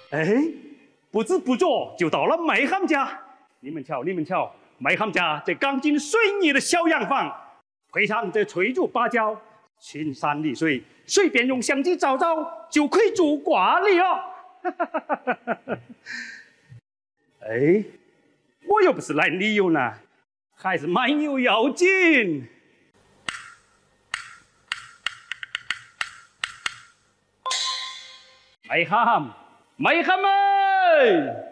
哎，不知不觉就到了麦行家。你们瞧，麦行家这钢筋水泥的小洋房，配上这翠竹芭蕉、青山绿水，随便用相机照照就可以住挂里哦。哎，我又不是来旅游呢，还是买牛要紧。麦行们！